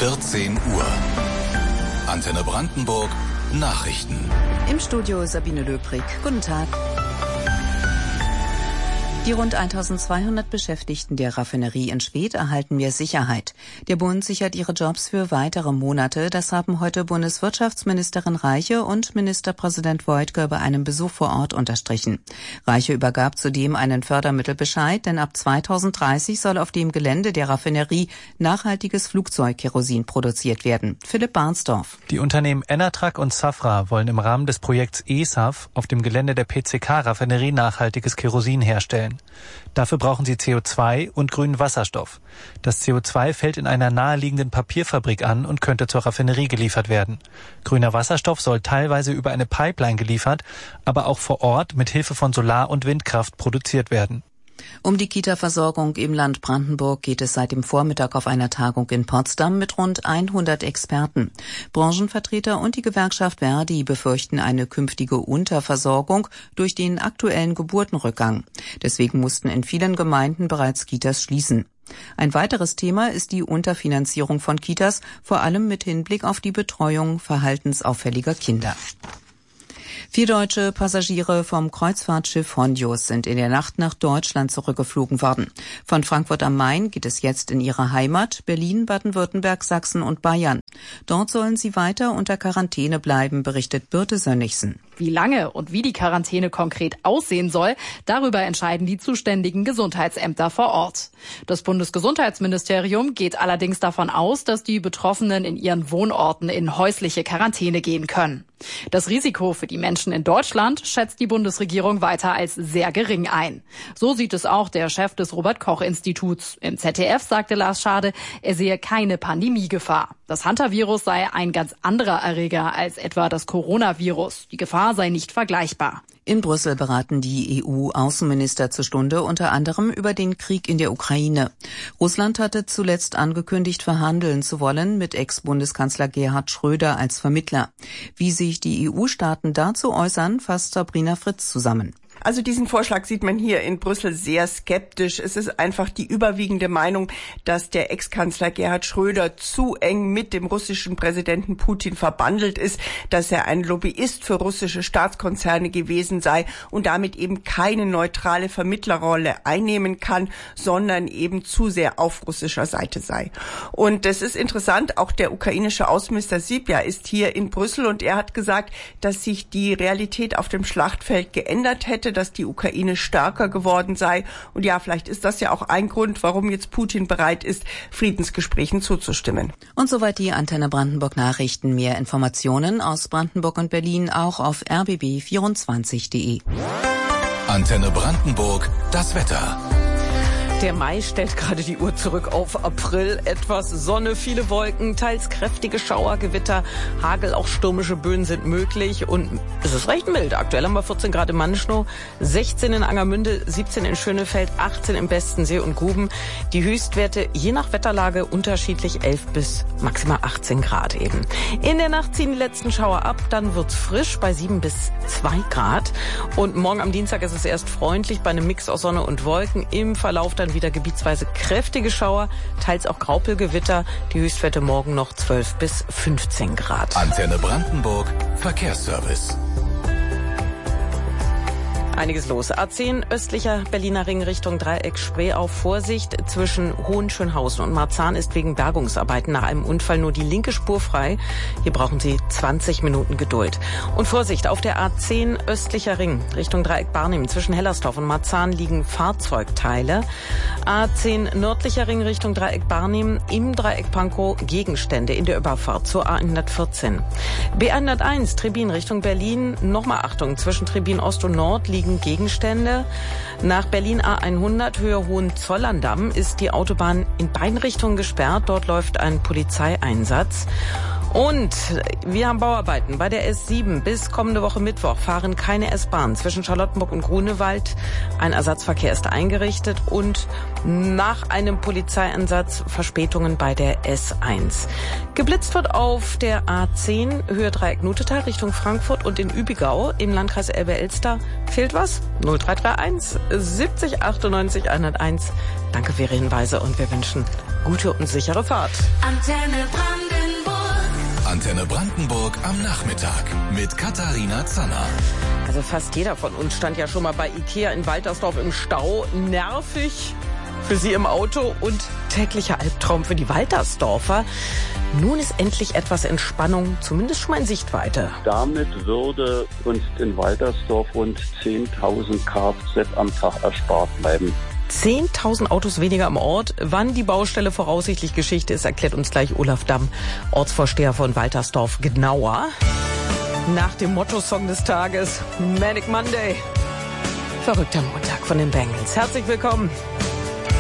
14 Uhr. Antenne Brandenburg, Nachrichten. Im Studio Sabine Löbrig. Guten Tag. Die rund 1200 Beschäftigten der Raffinerie in Schwedt erhalten mehr Sicherheit. Der Bund sichert ihre Jobs für weitere Monate. Das haben heute Bundeswirtschaftsministerin Reiche und Ministerpräsident Woidke bei einem Besuch vor Ort unterstrichen. Reiche übergab zudem einen Fördermittelbescheid, denn ab 2030 soll auf dem Gelände der Raffinerie nachhaltiges Flugzeugkerosin produziert werden. Philipp Barnsdorf. Die Unternehmen Enatrac und Safra wollen im Rahmen des Projekts ESAF auf dem Gelände der PCK-Raffinerie nachhaltiges Kerosin herstellen. Dafür brauchen sie CO2 und grünen Wasserstoff. Das CO2 fällt in einer naheliegenden Papierfabrik an und könnte zur Raffinerie geliefert werden. Grüner Wasserstoff soll teilweise über eine Pipeline geliefert, aber auch vor Ort mit Hilfe von Solar- und Windkraft produziert werden. Um die Kita-Versorgung im Land Brandenburg geht es seit dem Vormittag auf einer Tagung in Potsdam mit rund 100 Experten. Branchenvertreter und die Gewerkschaft ver.di befürchten eine künftige Unterversorgung durch den aktuellen Geburtenrückgang. Deswegen mussten in vielen Gemeinden bereits Kitas schließen. Ein weiteres Thema ist die Unterfinanzierung von Kitas, vor allem mit Hinblick auf die Betreuung verhaltensauffälliger Kinder. 4 deutsche Passagiere vom Kreuzfahrtschiff Hondius sind in der Nacht nach Deutschland zurückgeflogen worden. Von Frankfurt am Main geht es jetzt in ihre Heimat, Berlin, Baden-Württemberg, Sachsen und Bayern. Dort sollen sie weiter unter Quarantäne bleiben, berichtet Birte Sönnigsen. Wie lange und wie die Quarantäne konkret aussehen soll, darüber entscheiden die zuständigen Gesundheitsämter vor Ort. Das Bundesgesundheitsministerium geht allerdings davon aus, dass die Betroffenen in ihren Wohnorten in häusliche Quarantäne gehen können. Das Risiko für die Menschen in Deutschland schätzt die Bundesregierung weiter als sehr gering ein. So sieht es auch der Chef des Robert-Koch-Instituts. Im ZDF sagte Lars Schade, er sehe keine Pandemiegefahr. Das Hantavirus sei ein ganz anderer Erreger als etwa das Coronavirus. Die Gefahr sei nicht vergleichbar. In Brüssel beraten die EU-Außenminister zur Stunde unter anderem über den Krieg in der Ukraine. Russland hatte zuletzt angekündigt, verhandeln zu wollen mit Ex-Bundeskanzler Gerhard Schröder als Vermittler. Wie sich die EU-Staaten dazu äußern, fasst Sabrina Fritz zusammen. Also diesen Vorschlag sieht man hier in Brüssel sehr skeptisch. Es ist einfach die überwiegende Meinung, dass der Ex-Kanzler Gerhard Schröder zu eng mit dem russischen Präsidenten Putin verbandelt ist, dass er ein Lobbyist für russische Staatskonzerne gewesen sei und damit eben keine neutrale Vermittlerrolle einnehmen kann, sondern eben zu sehr auf russischer Seite sei. Und es ist interessant, auch der ukrainische Außenminister Sypja ist hier in Brüssel und er hat gesagt, dass sich die Realität auf dem Schlachtfeld geändert hätte, dass die Ukraine stärker geworden sei. Und ja, vielleicht ist das ja auch ein Grund, warum jetzt Putin bereit ist, Friedensgesprächen zuzustimmen. Und soweit die Antenne Brandenburg Nachrichten. Mehr Informationen aus Brandenburg und Berlin auch auf rbb24.de. Antenne Brandenburg, das Wetter. Der Mai stellt gerade die Uhr zurück auf April. Etwas Sonne, viele Wolken, teils kräftige Schauer, Gewitter, Hagel, auch stürmische Böen sind möglich. Und es ist recht mild. Aktuell haben wir 14 Grad in Manschnow, 16 in Angermünde, 17 in Schönefeld, 18 im Bestensee und Guben. Die Höchstwerte je nach Wetterlage unterschiedlich 11 bis maximal 18 Grad eben. In der Nacht ziehen die letzten Schauer ab, dann wird's frisch bei 7 bis 2 Grad. Und morgen am Dienstag ist es erst freundlich bei einem Mix aus Sonne und Wolken. Im Verlauf dann wieder gebietsweise kräftige Schauer, teils auch Graupelgewitter. Die Höchstwerte morgen noch 12 bis 15 Grad. Antenne Brandenburg, Verkehrsservice. Einiges los. A10 östlicher Berliner Ring Richtung Dreieck Spreeau. Vorsicht, zwischen Hohenschönhausen und Marzahn ist wegen Bergungsarbeiten nach einem Unfall nur die linke Spur frei. Hier brauchen Sie 20 Minuten Geduld. Und Vorsicht, auf der A10 östlicher Ring Richtung Dreieck Barnim zwischen Hellersdorf und Marzahn liegen Fahrzeugteile. A10 nördlicher Ring Richtung Dreieck Barnim im Dreieck Pankow Gegenstände in der Überfahrt zur A114. B101 Trebin Richtung Berlin. Nochmal Achtung, zwischen Trebin Ost und Nord liegen Gegenstände. Nach Berlin A100 Höhe Hohenzollern-Damm ist die Autobahn in beiden Richtungen gesperrt. Dort läuft ein Polizeieinsatz. Und wir haben Bauarbeiten bei der S7. Bis kommende Woche Mittwoch fahren keine S-Bahn zwischen Charlottenburg und Grunewald. Ein Ersatzverkehr ist eingerichtet und nach einem Polizeieinsatz Verspätungen bei der S1. Geblitzt wird auf der A10 Höhe Dreieck-Nutetal Richtung Frankfurt und in Übigau im Landkreis Elbe-Elster. Fehlt was? 0331 70 98 101. Danke für Ihre Hinweise und wir wünschen gute und sichere Fahrt. Antenne Brandenburg. Antenne Brandenburg am Nachmittag mit Katharina Zanner. Also fast jeder von uns stand ja schon mal bei Ikea in Waltersdorf im Stau. Nervig für Sie im Auto und täglicher Albtraum für die Waltersdorfer. Nun ist endlich etwas Entspannung, zumindest schon mal in Sichtweite. Damit würde uns in Waltersdorf rund 10.000 Kfz am Tag erspart bleiben. 10.000 Autos weniger am Ort. Wann die Baustelle voraussichtlich Geschichte ist, erklärt uns gleich Olaf Damm, Ortsvorsteher von Waltersdorf, genauer. Nach dem Motto-Song des Tages, Manic Monday. Verrückter Montag von den Bengals. Herzlich willkommen.